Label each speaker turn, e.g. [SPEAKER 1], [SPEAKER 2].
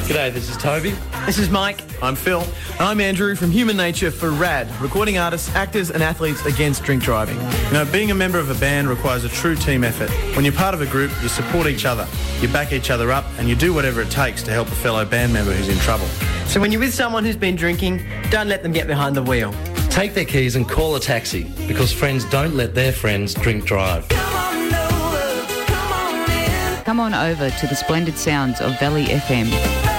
[SPEAKER 1] G'day, this is Toby.
[SPEAKER 2] This is Mike.
[SPEAKER 3] I'm Phil. And I'm Andrew from Human Nature for RAD, recording artists, actors and athletes against drink driving. You know, being a member of a band requires a true team effort. When you're part of a group, you support each other, you back each other up and you do whatever it takes to help a fellow band member who's in trouble.
[SPEAKER 2] So when you're with someone who's been drinking, don't let them get behind the wheel.
[SPEAKER 1] Take their keys and call a taxi because friends don't let their friends drink drive.
[SPEAKER 4] Come on over to the splendid sounds of Valley FM.